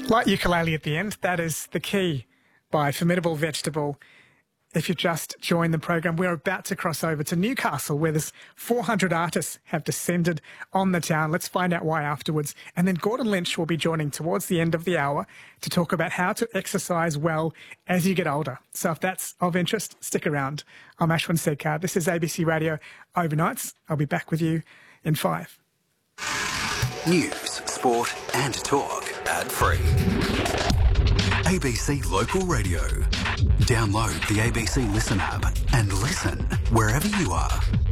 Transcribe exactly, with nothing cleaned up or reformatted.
Light ukulele at the end, that is The Key by Formidable Vegetable. If you've just joined the program, we're about to cross over to Newcastle, where there's four hundred artists have descended on the town. Let's find out why afterwards. And then Gordon Lynch will be joining towards the end of the hour to talk about how to exercise well as you get older. So if that's of interest, stick around. I'm Ashwin Sedkar. This is A B C Radio Overnights. I'll be back with you in five. News, sport and talk. Ad-free. A B C Local Radio. Download the A B C Listen app and listen wherever you are.